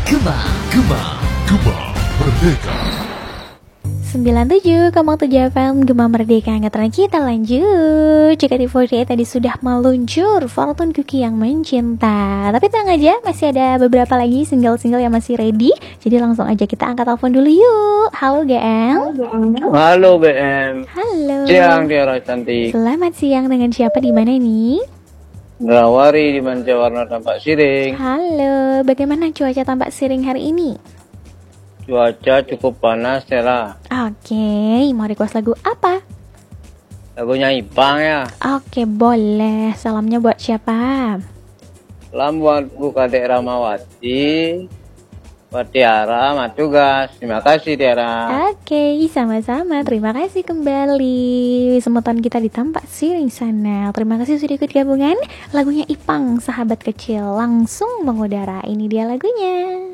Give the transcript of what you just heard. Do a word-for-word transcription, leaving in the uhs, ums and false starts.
Gema, Gema, Gema Merdeka. sembilan puluh tujuh koma tujuh F M Gema Merdeka. Ngetren kita lanjut. J K T empat delapan tadi sudah meluncur Fortune Cookie yang mencinta. Tapi tenang aja, masih ada beberapa lagi single-single yang masih ready. Jadi langsung aja kita angkat telepon dulu yuk. Halo G M. Halo B M. Halo. Siang Tiara cantik. Selamat siang, dengan siapa di mana ini? Ndrawari di Mancawarna Tampak Siring. Halo, bagaimana cuaca Tampak Siring hari ini? Cuaca cukup panas Tiara. Oke, mau request lagu apa? Lagunya Ipang ya. Oke, boleh. Salamnya buat siapa? Salam buat Bu Kadek Ramawati, buat Tiara, Mat Tugas. Terima kasih Tiara. Oke, sama-sama. Terima kasih kembali. Semutan kita di Tampak Siring sana. Terima kasih sudah ikut gabungan. Lagunya Ipang, sahabat kecil, langsung mengudara. Ini dia lagunya.